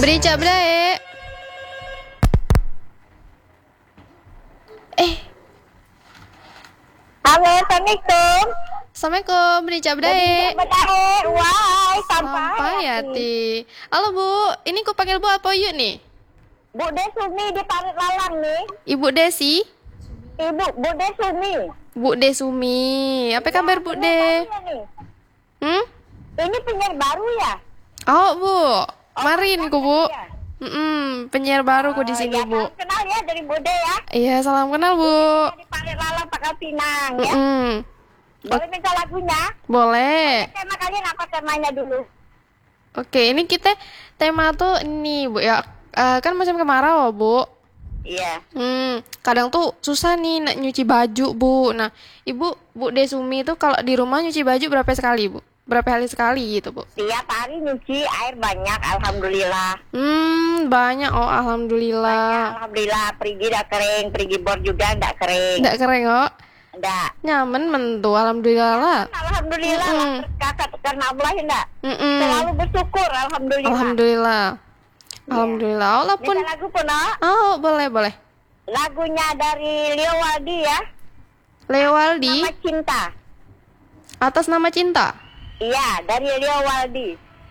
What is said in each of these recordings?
Beri cabai. Halo, Assalamualaikum. Assalamualaikum, beri cabai. Wah, Sampai ya, Ti. Halo, Bu. Ini ku panggil Bu apa yuk nih? Bu Desumi di Parit Lalang nih. Ibu Desi? Bu Desumi. Bu Desumi. Apa kabar, Bu De? Hmm? Ini penyiar baru ya? Oh, Bu. Marin ku, Bu. Ya? Penyiar baru ku di sini, Ya, Bu. salam kenal ya dari Bude ya. Iya, salam kenal, Bu. Di Parit Lalang, Pangkal Pinang ya. Boleh minta lagunya? Boleh. Tema kalian apa temanya dulu? Oke, ini kita tema tuh ini, Bu ya. Kan musim kemarau, Bu. Iya. Kadang tuh susah nih nak nyuci baju, Bu. Nah, Bu Desumi tuh kalau di rumah nyuci baju berapa sekali, Bu? Berapa hari sekali gitu, Bu? Tiap hari nyuci air banyak, alhamdulillah. Banyak. Oh, alhamdulillah. Alhamdulillah, perigi dah kering, perigi bor juga ndak kering. Nggak kering, oh. Ndak. Nyaman mentu, alhamdulillah lah. Alhamdulillah, kakak karena Allah ya ndak. Mm-mm. Selalu bersyukur, alhamdulillah. Alhamdulillah. Alhamdulillah. Walaupun Minta lagu pun, no? oh, boleh. Lagunya dari Leo Waldi ya. Leo Waldi Nama Cinta. atas nama cinta. Iya, dari Leo Waldi.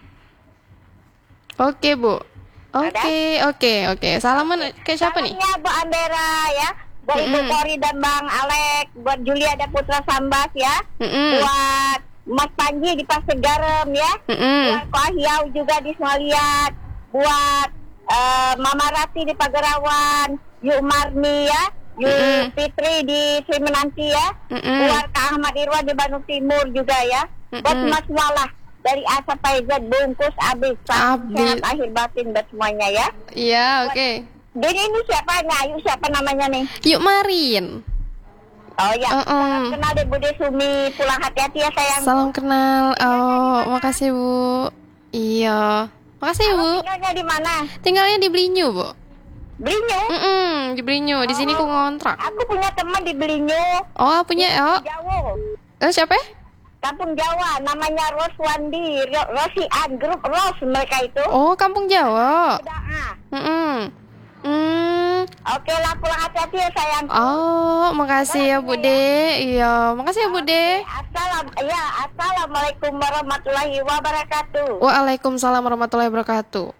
Oke, Bu. Oke. Salaman ke siapa nih? Salamnya Bu Ambera ya. Buat Ibu Kori dan Bang Alek, buat Julia dan Putra Sambas ya. Buat Mas Panji di Pasir Garam ya. Buat Ko Ahyau juga di Semaliat. Buat Mama Rati di Pagarawan, Yu Marni ya. Yu Fitri di Sri Menanti ya. Buat Kak Ahmad Irwan di Bandung Timur juga ya. Buat Mas Walah dari A sampai Z bungkus habis. Sehat akhir batin buat semuanya ya. Iya, oke. Jadi ini siapa? Ayu siapa namanya nih? Yuk Marin. Oh ya, salam kenal deh Bu Desumi. Pulang hati-hati ya sayang. Salam kenal. Oh, makasih, Bu. Iya. Makasih, Bu. Tinggalnya di mana? Tinggalnya di Belinyu, Bu. Belinyu? Di Belinyu. Di sini ku ngontrak. Aku punya teman di Belinyu. Oh, punya. Oh. Jawa. Siapa? Kampung Jawa, namanya Roswandi, Rosian, grup Ros mereka itu. Oh, Kampung Jawa. Oke lah, pulang hati-hati ya sayang. Oh, makasih ya, Bu De. Iya, makasih ya, Bu De. Assalamualaikum warahmatullahi wabarakatuh. Waalaikumsalam warahmatullahi wabarakatuh.